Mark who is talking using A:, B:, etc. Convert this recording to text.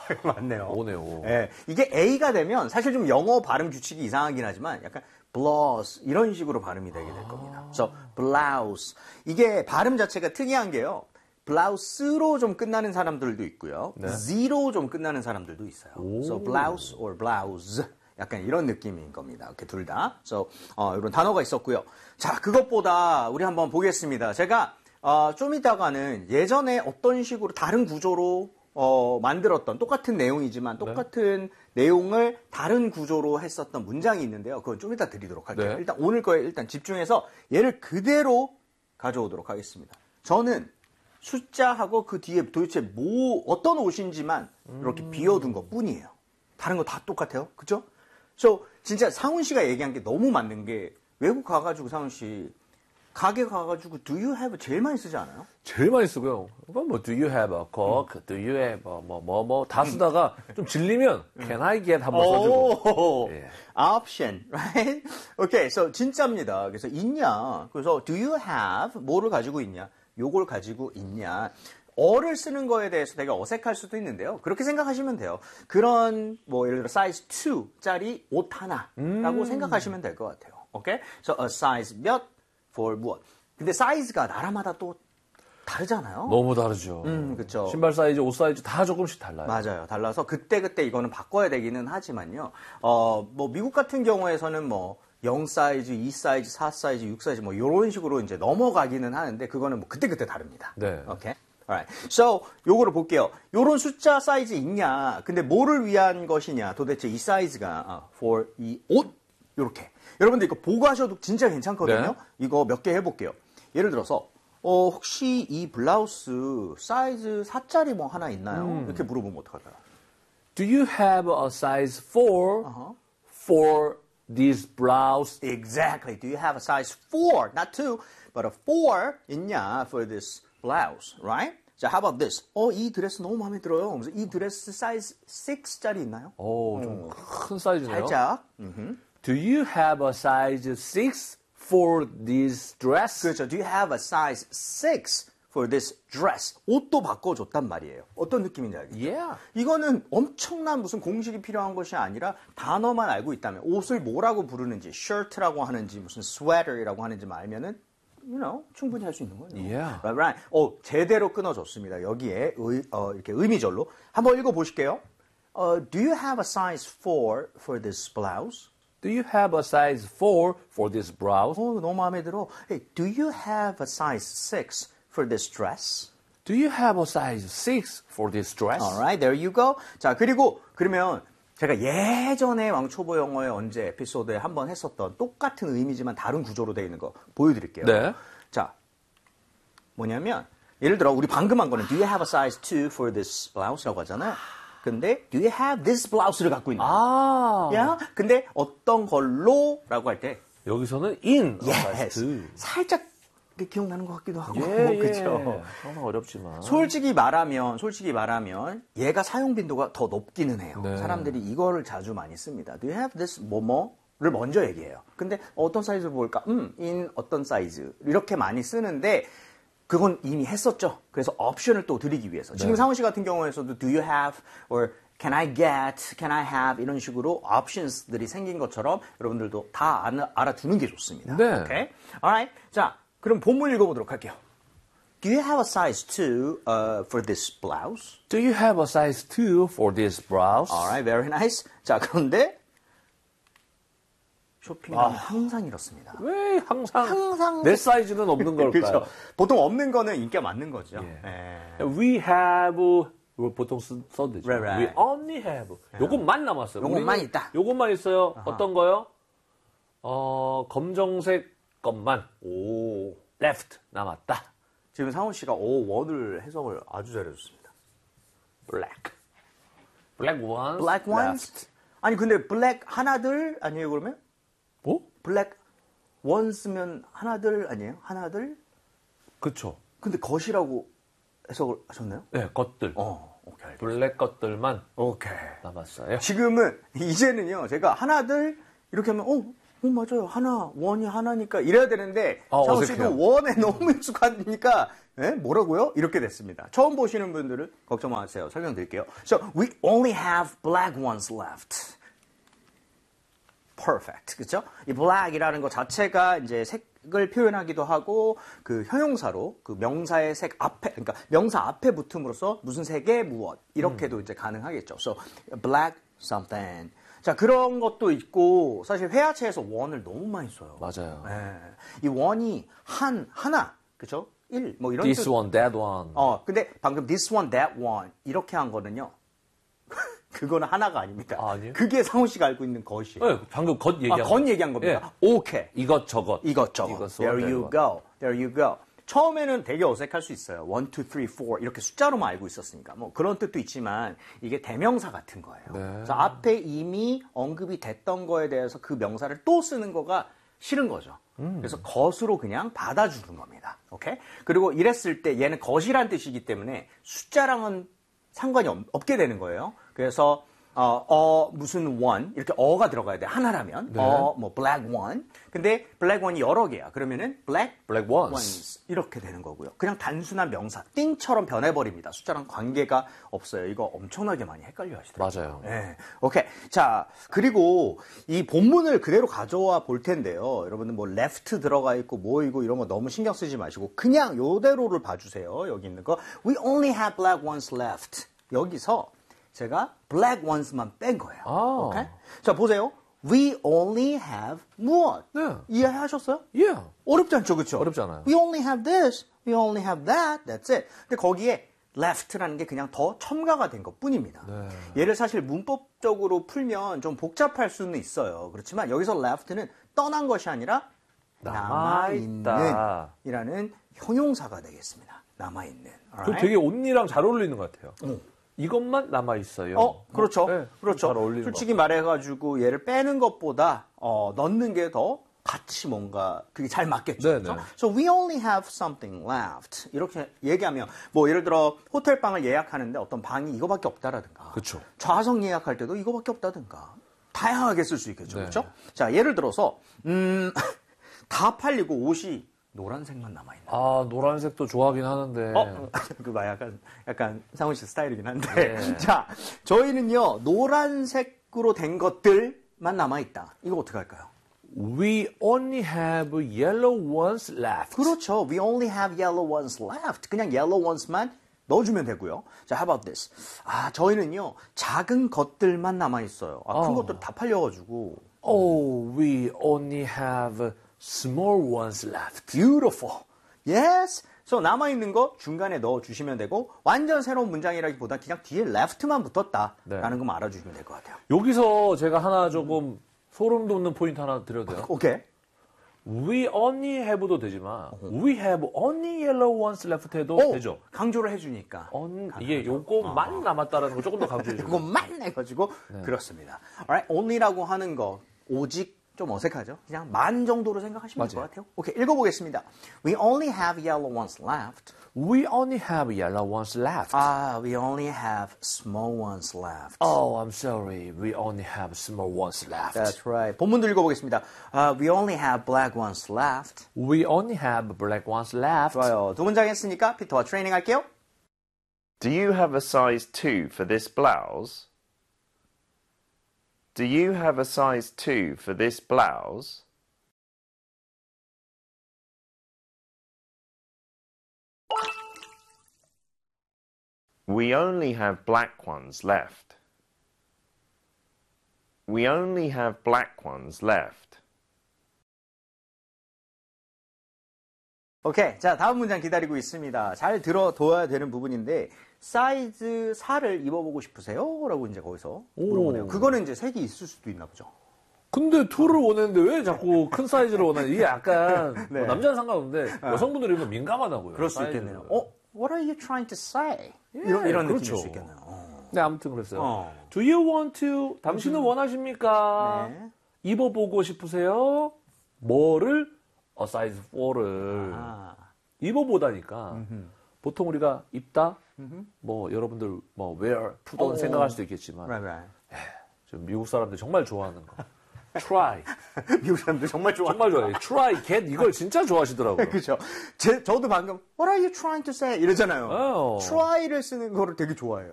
A: 맞네요.
B: 오네요.
A: 예, 이게 A가 되면 사실 좀 영어 발음 규칙이 이상하긴 하지만 약간 blouse 이런 식으로 발음이 되게 될 겁니다. 그래서 blouse 이게 발음 자체가 특이한 게요. 블라우스로 좀 끝나는 사람들도 있고요.
B: 네.
A: Z로 좀 끝나는 사람들도 있어요. So blouse or blouse 약간 이런 느낌인 겁니다. 이렇게 둘 다. So 이런 단어가 있었고요. 자, 그것보다 우리 한번 보겠습니다. 제가 좀 이따가는 예전에 어떤 식으로 다른 구조로 만들었던 똑같은 내용이지만 똑같은 내용을 다른 구조로 했었던 문장이 있는데요. 그건 좀 이따 드리도록 할게요.
B: 네.
A: 일단 오늘 거에 일단 집중해서 얘를 그대로 가져오도록 하겠습니다. 저는 숫자하고 그 뒤에 도대체 어떤 옷인지만 이렇게 비워둔 것 뿐이에요. 다른 거 다 똑같아요. 그죠? 진짜 상훈 씨가 얘기한 게 너무 맞는 게 외국 가가지고 상훈 씨 가게 가가지고 do you have 제일 많이 쓰지 않아요?
B: 제일 많이 쓰고요. 뭐 do you have a coke, do you have 뭐 다 쓰다가 좀 질리면 can I get 한번 써주고. 예.
A: Option, right? Okay, so 진짜입니다. 그래서 있냐? 그래서 do you have 뭐를 가지고 있냐? 요걸 가지고 있냐? 어를 쓰는 거에 대해서 되게 어색할 수도 있는데요. 그렇게 생각하시면 돼요. 그런 뭐 예를 들어 size 2짜리 옷 하나라고 생각하시면 될 것 같아요. 오케이? So a size 몇 for 무엇? 근데 사이즈가 나라마다 또 다르잖아요.
B: 너무 다르죠.
A: 그렇죠.
B: 신발 사이즈, 옷 사이즈 다 조금씩 달라요.
A: 맞아요. 달라서 그때 이거는 바꿔야 되기는 하지만요. 뭐 미국 같은 경우에서는 뭐 0 사이즈, 2 사이즈, 4 사이즈, 6 사이즈 뭐 이런 식으로 이제 넘어가기는 하는데 그거는 뭐 그때 다릅니다.
B: 네.
A: 오케이. Alright. So 요거를 볼게요. 요런 숫자 사이즈 있냐? 근데 뭐를 위한 것이냐? 도대체 이 사이즈가 for 이 옷 요렇게. 여러분들 이거 보고 하셔도 진짜 괜찮거든요.
B: 네.
A: 이거 몇 개 해볼게요. 예를 들어서 혹시 이 블라우스 사이즈 4짜리 뭐 하나 있나요? 이렇게 물어보면 어떡할까요?
B: Do you have a size 4 for this blouse?
A: Exactly. Do you have a size 4? Not 2, but a 4 있냐 for this blouse, right? 자, how about this? 이 드레스 너무 마음에 들어요. 그래서 이 드레스 사이즈 6짜리 있나요?
B: 좀 큰 사이즈네요.
A: 살짝.
B: Do you have a size 6 for this dress?
A: 그렇죠. Do you have a size 6 for this dress? 옷도 바꿔줬단 말이에요. 어떤 느낌인지 알겠죠?
B: Yeah.
A: 이거는 엄청난 무슨 공식이 필요한 것이 아니라 단어만 알고 있다면 옷을 뭐라고 부르는지 shirt라고 하는지 무슨 sweater이라고 하는지만 알면은 충분히 할 수 있는 거예요.
B: Yeah.
A: Right. 제대로 끊어줬습니다. 여기에 이렇게 의미절로 한번 읽어보실게요. Do you have a size 4 for this blouse?
B: Do you have a size 4 for this blouse?
A: 너무 마음에 들어. Hey, do you have a size 6 for this dress?
B: Do you have a size 6 for this dress?
A: Alright, there you go. 자, 그러면 제가 예전에 왕초보 영어의 언제 에피소드에 한번 했었던 똑같은 의미지만 다른 구조로 되어 있는 거 보여드릴게요.
B: 네.
A: 자, 뭐냐면 예를 들어 우리 방금 한 거는 Do you have a size 2 for this blouse라고 하잖아요. 근데 Do you have this blouse를 갖고 있는 거예요. 야, 근데 어떤 걸로 라고 할 때
B: 여기서는 in a size
A: yes.
B: 2.
A: 살짝 기억나는 것 같기도 하고
B: 예.
A: 그렇죠.
B: 정말 어렵지만.
A: 솔직히 말하면 얘가 사용 빈도가 더 높기는 해요.
B: 네.
A: 사람들이 이거를 자주 많이 씁니다. Do you have this 뭐뭐를 먼저 얘기해요. 근데 어떤 사이즈를 볼까? in 어떤 사이즈 이렇게 많이 쓰는데 그건 이미 했었죠. 그래서 옵션을 또 드리기 위해서. 지금 상훈 씨 같은 경우에서도 do you have or can I get, can I have 이런 식으로 options들이 생긴 것처럼 여러분들도 다 알아두는 게 좋습니다.
B: 네.
A: Okay? Alright. 자, 그럼 본문 읽어보도록 할게요. Do you have a size 2 for this blouse?
B: Do you have a size 2 for this blouse?
A: Alright, very nice. 자, 그런데 쇼핑은 항상 이렇습니다.
B: 왜 항상 내 사이즈는 없는 걸까요?
A: 그렇죠. 보통 없는 거는 인기가 많는 거죠.
B: 예. We have 이거 보통 써드죠.
A: Right.
B: We only have. 요것만 남았어요.
A: 요것만 있다.
B: 요것만 있어요. 어떤 거요? 검정색 것만. left 남았다.
A: 지금 상훈 씨가 원을 해석을 아주 잘해줬습니다.
B: black ones.
A: Black ones?
B: left.
A: 아니 근데 black 하나들 아니에요 그러면?
B: 뭐?
A: black ones면 하나들 아니에요? 하나들?
B: 그쵸.
A: 근데 것이라고 해석을 하셨나요?
B: 네, 것들.
A: 오케이.
B: 블랙 것들만
A: 오케이.
B: 남았어요.
A: 지금은 이제는요 제가 하나들 이렇게 하면 맞아요. 하나, 원이 하나니까 이래야 되는데 창호 씨도
B: 어색해요.
A: 원에 너무 익숙하니까 뭐라고요? 이렇게 됐습니다. 처음 보시는 분들은 걱정 마세요. 설명드릴게요. So, we only have black ones left. Perfect. 그렇죠? 이 black이라는 것 자체가 이제 색을 표현하기도 하고 그 형용사로 그 명사의 색 앞에 그러니까 명사 앞에 붙음으로써 무슨 색의 무엇 이렇게도 이제 가능하겠죠. So black something. 자, 그런 것도 있고 사실 회화체에서 원을 너무 많이 써요.
B: 맞아요.
A: 네. 이 원이 하나. 그렇죠? 일 뭐 이런
B: This
A: 뜻.
B: one, that one.
A: 근데 방금 this one, that one 이렇게 한 거는요. 그거는 하나가 아닙니다.
B: 아니에요?
A: 그게 상훈 씨가 알고 있는 것이에요.
B: 네, 방금 것 얘기한 거.
A: 건 얘기한 겁니다. 오케이.
B: 이것저것.
A: 이것저것.
B: 이것저것.
A: There you go. There you go. 처음에는 되게 어색할 수 있어요. 1, 2, 3, 4 이렇게 숫자로만 알고 있었으니까. 뭐 그런 뜻도 있지만 이게 대명사 같은 거예요.
B: 네.
A: 그래서 앞에 이미 언급이 됐던 거에 대해서 그 명사를 또 쓰는 거가 싫은 거죠. 그래서 것으로 그냥 받아주는 겁니다. 오케이? 그리고 이랬을 때 얘는 것이란 뜻이기 때문에 숫자랑은 상관이 없게 되는 거예요. 그래서 무슨 one 이렇게 어가 들어가야 돼. 하나라면
B: 네.
A: 뭐 black one. 근데 black one이 여러 개야. 그러면은 black
B: ones.
A: 이렇게 되는 거고요. 그냥 단순한 명사 띵처럼 변해버립니다. 숫자랑 관계가 없어요. 이거 엄청나게 많이 헷갈려 하시더라고요.
B: 맞아요.
A: 네. 오케이. 자, 그리고 이 본문을 그대로 가져와 볼 텐데요. 여러분들 뭐 left 들어가 있고 뭐이고 이런 거 너무 신경 쓰지 마시고 그냥 요대로를 봐주세요. 여기 있는 거. We only have black ones left. 여기서 제가 black ones만 뺀 거예요. 오케이? 자, 보세요. We only have 무엇?
B: 네.
A: 이해하셨어요?
B: Yeah.
A: 어렵지 않죠, 그렇죠?
B: 어렵지 않아요.
A: We only have this. We only have that. That's it. 근데 거기에 left라는 게 그냥 더 첨가가 된 것뿐입니다.
B: 네.
A: 얘를 사실 문법적으로 풀면 좀 복잡할 수는 있어요. 그렇지만 여기서 left는 떠난 것이 아니라 남아있는 이라는 형용사가 되겠습니다. 남아있는.
B: 그
A: Alright?
B: 되게 only랑 잘 어울리는 것 같아요. 이것만 남아 있어요.
A: 그렇죠.
B: 네,
A: 그렇죠.
B: 잘 어울리는
A: 솔직히 말해가지고 얘를 빼는 것보다 넣는 게 더 같이 뭔가 그게 잘 맞겠죠.
B: 네네.
A: 그렇죠? So we only have something left. 이렇게 얘기하면 뭐 예를 들어 호텔 방을 예약하는데 어떤 방이 이거밖에 없다라든가.
B: 그렇죠.
A: 좌석 예약할 때도 이거밖에 없다든가. 다양하게 쓸 수 있겠죠.
B: 네.
A: 그렇죠? 자, 예를 들어서 다 팔리고 옷이 노란색만 남아있는.
B: 노란색도 좋아하긴 하는데.
A: 그거 약간 상훈 씨 스타일이긴 한데.
B: 네.
A: 자, 저희는요, 노란색으로 된 것들만 남아있다. 이거 어떻게 할까요?
B: We only have yellow ones left.
A: 그렇죠. We only have yellow ones left. 그냥 yellow ones만 넣어주면 되고요. 자, how about this? 저희는요, 작은 것들만 남아있어요. 큰 것들 다 팔려가지고.
B: We only have small ones left.
A: Beautiful. Yes. So 남아있는 거 중간에 넣어주시면 되고 완전 새로운 문장이라기보다 그냥 뒤에 left만 붙었다라는 것만 알아주시면 될 것 같아요.
B: 여기서 제가 하나 조금 소름 돋는 포인트 하나 드려도 돼요?
A: 오케이.
B: We only have도 되지만 we have only yellow ones left 해도 되죠.
A: 강조를 해주니까.
B: 이게 요거만 남았다라는 거 조금 더 강조해 주세요.
A: 그것만 해가지고 그렇습니다. Alright, only라고 하는 거 오직 좀 어색하죠? 그냥 만 정도로 생각하시면 될 것 같아요. 오케이, 읽어보겠습니다. We only have yellow ones left.
B: We only have yellow ones left.
A: We only have small ones left.
B: Oh, I'm sorry. We only have small ones left.
A: That's right. 본문도 읽어보겠습니다. We only have black ones left.
B: We only have black ones left.
A: 좋아요. 두 문장 했으니까 피터와 트레이닝 할게요.
C: Do you have a size 2 for this blouse? Do you have a size 2 for this blouse? We only have black ones left. We only have black ones left.
A: 오케이. 자, 다음 문장 기다리고 있습니다. 잘 들어둬야 되는 부분인데, 사이즈 4를 입어보고 싶으세요? 라고 이제 거기서 물어보네요. 그거는 이제 색이 있을 수도 있나 보죠.
B: 근데 2를 원했는데 왜 자꾸 큰 사이즈를 원하냐. 이게 약간
A: 네.
B: 뭐 남자는 상관없는데 여성분들이 이거 민감하다고요.
A: 그럴 수
B: 사이즈를.
A: 있겠네요. What are you trying to say? 이런
B: 그렇죠.
A: 느낌일 수 있겠네요.
B: 네, 아무튼 그랬어요. Do you want to? 당신은 원하십니까?
A: 네.
B: 입어보고 싶으세요? 뭐를? 사이즈 4를. 입어보다니까. 보통 우리가 입다? 뭐 여러분들 뭐 wear, put은 생각할 수도 있겠지만
A: Right.
B: 좀 미국 사람들 정말 좋아하는 거. try.
A: 미국 사람들 정말 좋아.
B: 정말 좋아해요. try, get 이걸 진짜 좋아하시더라고요.
A: 그렇죠. 저도 방금 What are you trying to say? 이러잖아요.
B: 어.
A: try를 쓰는 거를 되게 좋아해요.